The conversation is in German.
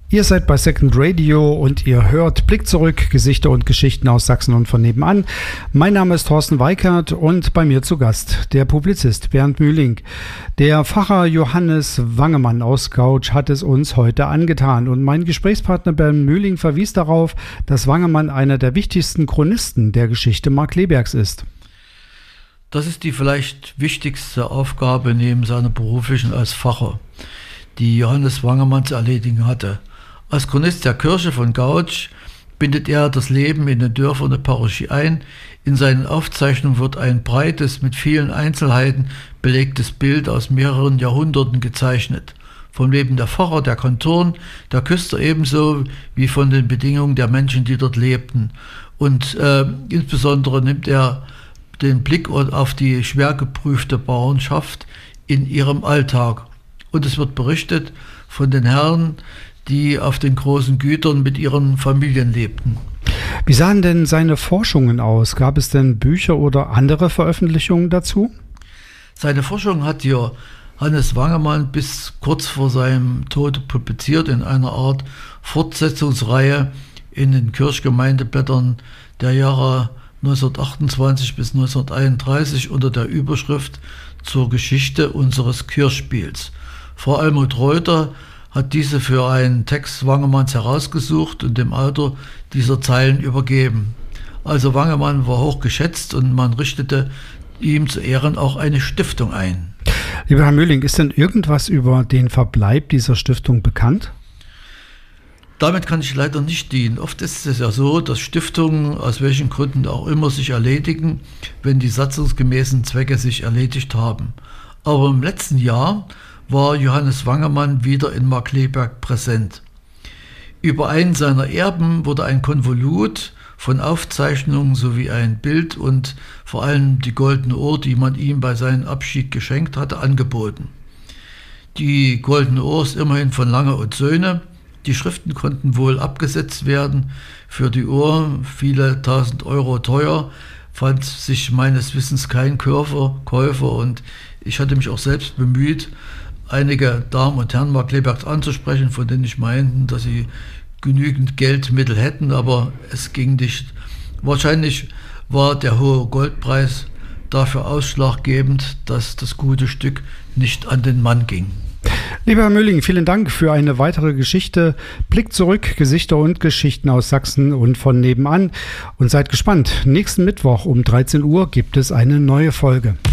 Ihr seid bei Second Radio und ihr hört Blick zurück, Gesichter und Geschichten aus Sachsen und von nebenan. Mein Name ist Thorsten Weikert und bei mir zu Gast der Publizist Bernd Mühling. Der Pfarrer Johannes Wangemann aus Gautsch hat es uns heute angetan und mein Gesprächspartner Bernd Mühling verwies darauf, dass Wangemann einer der wichtigsten Chronisten der Geschichte Markkleebergs ist. Das ist die vielleicht wichtigste Aufgabe neben seiner beruflichen als Pfarrer, die Johannes Wangemann zu erledigen hatte. Als Chronist der Kirche von Gautsch bindet er das Leben in den Dörfern der Parochie ein. In seinen Aufzeichnungen wird ein breites, mit vielen Einzelheiten belegtes Bild aus mehreren Jahrhunderten gezeichnet. Vom Leben der Pfarrer, der Kantoren, der Küster ebenso wie von den Bedingungen der Menschen, die dort lebten. Und insbesondere nimmt er den Blick auf die schwer geprüfte Bauernschaft in ihrem Alltag. Und es wird berichtet von den Herren, die auf den großen Gütern mit ihren Familien lebten. Wie sahen denn seine Forschungen aus? Gab es denn Bücher oder andere Veröffentlichungen dazu? Seine Forschung hat Johannes Wangemann bis kurz vor seinem Tod publiziert in einer Art Fortsetzungsreihe in den Kirchgemeindeblättern der Jahre 1928 bis 1931 unter der Überschrift zur Geschichte unseres Kirchspiels. Frau Almut Reuter hat diese für einen Text Wangemanns herausgesucht und dem Autor dieser Zeilen übergeben. Also Wangemann war hoch geschätzt und man richtete ihm zu Ehren auch eine Stiftung ein. Lieber Herr Mühling, ist denn irgendwas über den Verbleib dieser Stiftung bekannt? Damit kann ich leider nicht dienen. Oft ist es ja so, dass Stiftungen aus welchen Gründen auch immer sich erledigen, wenn die satzungsgemäßen Zwecke sich erledigt haben. Aber im letzten Jahr war Johannes Wangemann wieder in Markkleeberg präsent. Über einen seiner Erben wurde ein Konvolut von Aufzeichnungen sowie ein Bild und vor allem die goldene Uhr, die man ihm bei seinem Abschied geschenkt hatte, angeboten. Die goldene Uhr ist immerhin von Lange und Söhne. Die Schriften konnten wohl abgesetzt werden. Für die Uhr, viele tausend Euro teuer, fand sich meines Wissens kein Käufer und ich hatte mich auch selbst bemüht, einige Damen und Herren Markkleebergs anzusprechen, von denen ich meinten, dass sie genügend Geldmittel hätten, aber es ging nicht. Wahrscheinlich war der hohe Goldpreis dafür ausschlaggebend, dass das gute Stück nicht an den Mann ging. Lieber Herr Mühling, vielen Dank für eine weitere Geschichte. Blick zurück, Gesichter und Geschichten aus Sachsen und von nebenan. Und seid gespannt, nächsten Mittwoch um 13 Uhr gibt es eine neue Folge.